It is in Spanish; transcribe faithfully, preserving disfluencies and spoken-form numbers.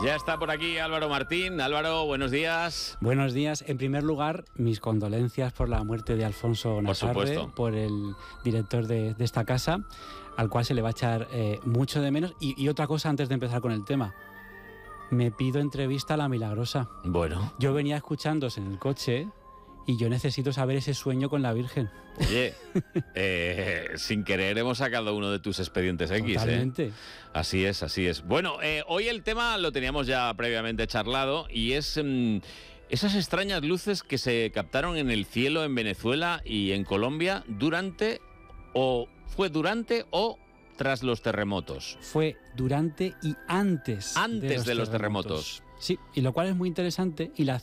Ya está por aquí Álvaro Martín. Álvaro, buenos días. Buenos días. En primer lugar, mis condolencias por la muerte de Alfonso Nazarre, por, supuesto. por el director de, de esta casa, al cual se le va a echar eh, mucho de menos. Y, y otra cosa antes de empezar con el tema. Me pido entrevista a La Milagrosa. Bueno. Yo venía escuchándos en el coche y yo necesito saber ese sueño con la Virgen. Oye, eh, sin querer hemos sacado uno de tus expedientes X. Totalmente. ¿eh? Así es, así es. Bueno, eh, hoy el tema lo teníamos ya previamente charlado y es mmm, esas extrañas luces que se captaron en el cielo en Venezuela y en Colombia durante, o fue durante o tras los terremotos. Fue durante y antes, Antes de los, de los terremotos. terremotos. Sí, y lo cual es muy interesante y la